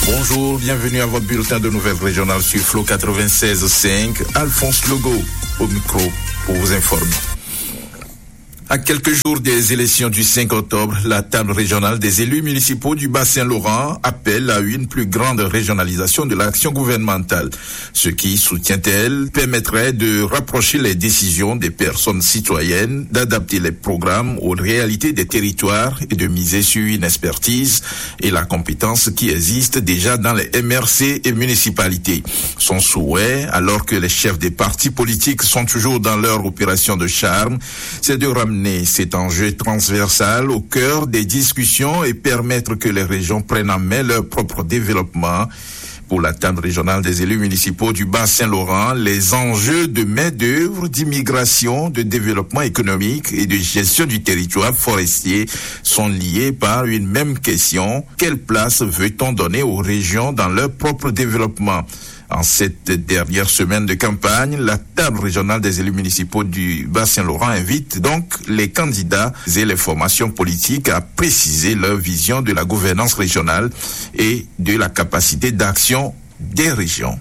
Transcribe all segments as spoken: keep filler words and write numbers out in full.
Bonjour, bienvenue à votre bulletin de nouvelles régionales sur Flow quatre-vingt-seize cinq. Alphonse Logo au micro pour vous informer. À quelques jours des élections du cinq octobre, la table régionale des élus municipaux du Bas-Saint-Laurent appelle à une plus grande régionalisation de l'action gouvernementale. Ce qui, soutient-elle, permettrait de rapprocher les décisions des personnes citoyennes, d'adapter les programmes aux réalités des territoires et de miser sur une expertise et la compétence qui existe déjà dans les M R C et municipalités. Son souhait, alors que les chefs des partis politiques sont toujours dans leur opération de charme, c'est de ramener cet enjeu transversal au cœur des discussions et permettre que les régions prennent en main leur propre développement. Pour la table régionale des élus municipaux du Bas-Saint-Laurent, les enjeux de main-d'œuvre, d'immigration, de développement économique et de gestion du territoire forestier sont liés par une même question. Quelle place veut-on donner aux régions dans leur propre développement ? En cette dernière semaine de campagne, la table régionale des élus municipaux du Bas-Saint-Laurent invite donc les candidats et les formations politiques à préciser leur vision de la gouvernance régionale et de la capacité d'action des régions.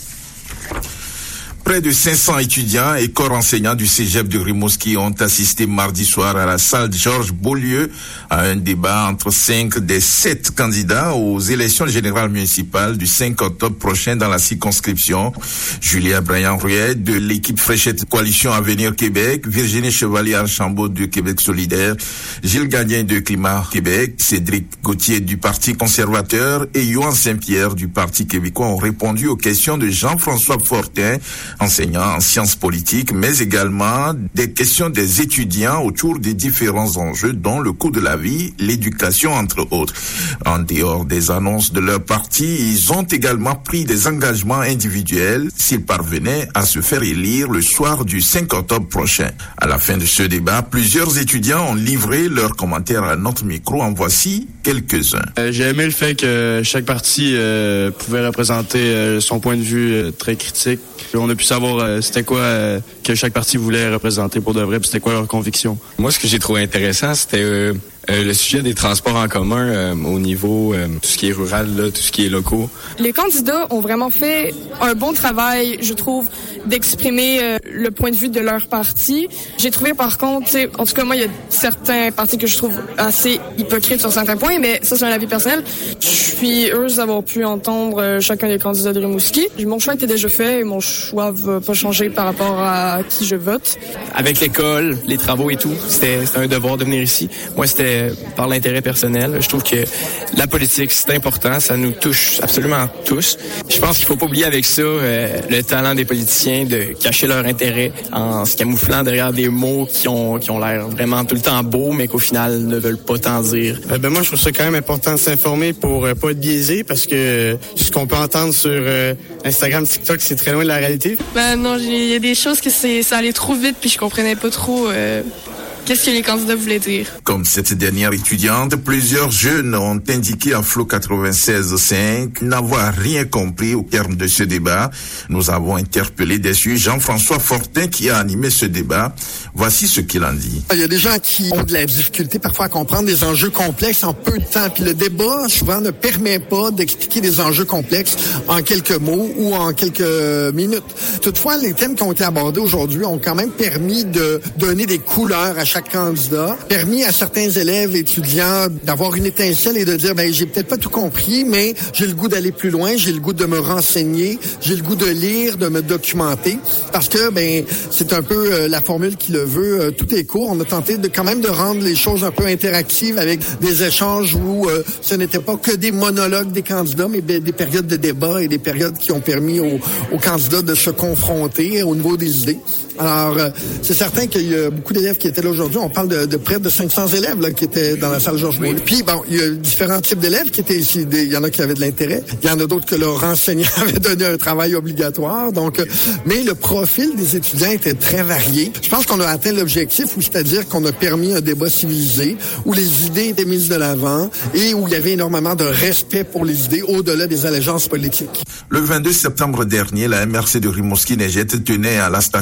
Près de cinq cents étudiants et corps enseignants du cégep de Rimouski ont assisté mardi soir à la salle Georges Beaulieu à un débat entre cinq des sept candidats aux élections générales municipales du cinq octobre prochain dans la circonscription. Julien Brian-Ruet de l'équipe Fréchette Coalition Avenir Québec, Virginie Chevalier-Archambault de Québec Solidaire, Gilles Gagnon de Climat Québec, Cédric Gauthier du Parti conservateur et Yohan Saint-Pierre du Parti québécois ont répondu aux questions de Jean-François Fortin, enseignant en sciences politiques, mais également des questions des étudiants autour des différents enjeux dont le coût de la vie, l'éducation, entre autres. En dehors des annonces de leur parti, ils ont également pris des engagements individuels s'ils parvenaient à se faire élire le soir du cinq octobre prochain. À la fin de ce débat, plusieurs étudiants ont livré leurs commentaires à notre micro. En voici quelques-uns. Euh, j'ai aimé le fait que chaque parti euh, pouvait représenter euh, son point de vue euh, très critique. On a pu savoir euh, c'était quoi euh, que chaque parti voulait représenter pour de vrai, puis c'était quoi leur conviction. Moi, ce que j'ai trouvé intéressant, c'était euh, euh, le sujet des transports en commun euh, au niveau euh, tout ce qui est rural, là, tout ce qui est locaux. Les candidats ont vraiment fait un bon travail, je trouve, d'exprimer euh, le point de vue de leur parti. J'ai trouvé par contre, en tout cas moi, il y a certains partis que je trouve assez hypocrites sur certains points, mais ça c'est un avis personnel. Je suis heureuse d'avoir pu entendre euh, chacun des candidats de Rimouski. Mon choix était déjà fait et mon choix va pas changer par rapport à qui je vote. Avec l'école, les travaux et tout, c'était, c'était un devoir de venir ici. Moi, c'était par l'intérêt personnel. Je trouve que la politique, c'est important. Ça nous touche absolument tous. Je pense qu'il faut pas oublier avec ça euh, le talent des politiciens de cacher leur intérêt en se camouflant derrière des mots qui ont qui ont l'air vraiment tout le temps beaux, mais qu'au final ne veulent pas tant dire. Euh, ben moi, je trouve ça quand même important de s'informer pour euh, pas être biaisé, parce que euh, ce qu'on peut entendre sur euh, Instagram, TikTok, c'est très loin de la réalité. Ben non, il y a des choses que c'est ça allait trop vite, puis je comprenais pas trop euh, qu'est-ce que les candidats voulaient dire. Comme cette dernière étudiante, plusieurs jeunes ont indiqué à Flow quatre-vingt-seize cinq n'avoir rien compris au terme de ce débat. Nous avons interpellé dessus Jean-François Fortin qui a animé ce débat. Voici ce qu'il en dit. Il y a des gens qui ont de la difficulté parfois à comprendre des enjeux complexes en peu de temps. Puis le débat, souvent, ne permet pas d'expliquer des enjeux complexes en quelques mots ou en quelques minutes. Toutefois, les thèmes qui ont été abordés aujourd'hui ont quand même permis de donner des couleurs à chaque chaque candidat, permis à certains élèves et étudiants d'avoir une étincelle et de dire, ben j'ai peut-être pas tout compris, mais j'ai le goût d'aller plus loin, j'ai le goût de me renseigner, j'ai le goût de lire, de me documenter, parce que ben c'est un peu euh, la formule qui le veut. Euh, tout est court. On a tenté de quand même de rendre les choses un peu interactives avec des échanges où euh, ce n'était pas que des monologues des candidats, mais des périodes de débat et des périodes qui ont permis aux, aux candidats de se confronter au niveau des idées. Alors, euh, c'est certain qu'il y a beaucoup d'élèves qui étaient là aujourd'hui. On parle de, de près de cinq cents élèves là, qui étaient dans la salle Georges Beaulieu. Puis, bon, il y a différents types d'élèves qui étaient ici. Il y en a qui avaient de l'intérêt. Il y en a d'autres que leur enseignant avait donné un travail obligatoire. Donc, euh, mais le profil des étudiants était très varié. Je pense qu'on a atteint l'objectif, où c'est-à-dire qu'on a permis un débat civilisé, où les idées étaient mises de l'avant et où il y avait énormément de respect pour les idées au-delà des allégeances politiques. Le vingt-deux septembre dernier, la M R C de Rimouski-Neigette tenait à la station de Rimouski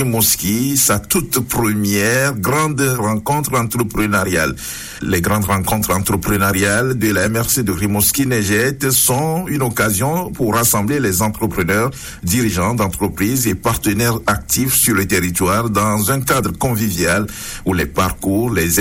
Rimouski, sa toute première grande rencontre entrepreneuriale. Les grandes rencontres entrepreneuriales de la M R C de Rimouski-Neigette sont une occasion pour rassembler les entrepreneurs, dirigeants d'entreprises et partenaires actifs sur le territoire dans un cadre convivial où les parcours, les